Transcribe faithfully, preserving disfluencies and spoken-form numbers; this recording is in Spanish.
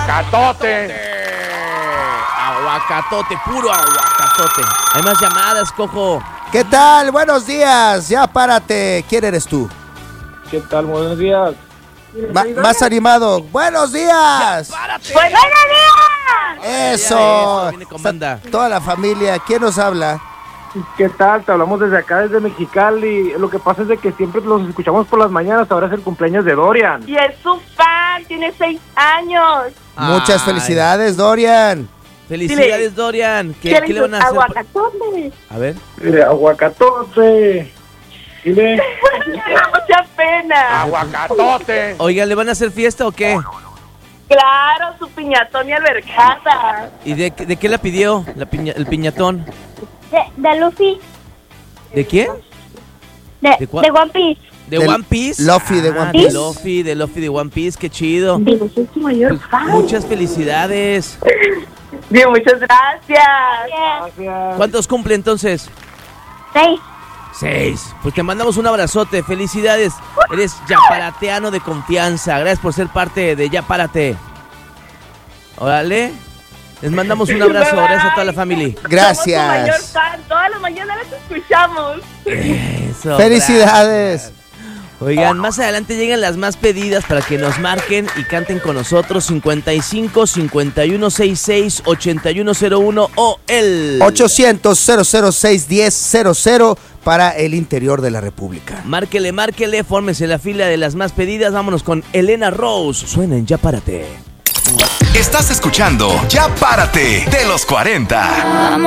Aguacatote. Aguacatote, puro aguacatote. Hay más llamadas, Cojo. ¿Qué tal? Buenos días. Ya párate. ¿Quién eres tú? ¿Qué tal? Buenos días. Ma- más animado. ¡Buenos días! ¡Párate! ¡Buenos días! Eso. Eso, viene con banda. Toda la familia. ¿Quién nos habla? ¿Qué tal? Te hablamos desde acá, desde Mexicali. Lo que pasa es de que siempre los escuchamos por las mañanas. Ahora es el cumpleaños de Dorian. Y es su fan, tiene seis años. Muchas Ay. felicidades, Dorian. Felicidades, Dile. Dorian. ¿Qué, ¿Qué ¿qué le van a hacer? Aguacatote. A ver. Mire, aguacatote. Dile. Mucha pena. Aguacatote. Oiga, ¿le van a hacer fiesta o qué? Claro, su piñatón y albercata. ¿Y de, de qué la pidió la piña, el piñatón? De, de Luffy, ¿De quién? de, ¿De cuál? de One Piece. ¿De Del One Piece? Luffy de Ah, One De Piece. Luffy, de Luffy de One Piece, qué chido. Digo, soy su mayor Pues, fan. muchas felicidades. Bien, muchas gracias. Gracias. ¿Cuántos cumple entonces? Seis. Seis. Pues te mandamos un abrazote. Felicidades. Eres yaparateano de confianza. Gracias por ser parte de Ya Párate. Órale. Les mandamos un abrazo. Gracias a toda la familia. Gracias. Somos su mayor fan. Todas las mañanas las escuchamos. Eso. Felicidades. Gracias. Oigan, más adelante llegan las más pedidas para que nos marquen y canten con nosotros. cincuenta y cinco, cincuenta y uno, sesenta y seis, ochenta y uno cero uno o el ochocientos, cero cero seis, diez cero cero para el interior de la República. Márquele, márquele, fórmese la fila de las más pedidas. Vámonos con Elena Rose. Suena en Ya Párate. Estás escuchando Ya Párate de los cuarenta.